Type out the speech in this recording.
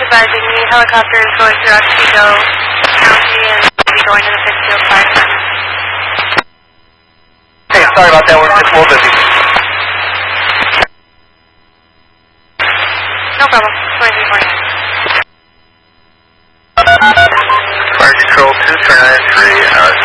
advising the helicopter is going through Otsego County and will be going to the Pittsfield Fire Center. Hey, sorry about that. We're just a little busy. No problem. 2349. Fire Control 2, turn 93,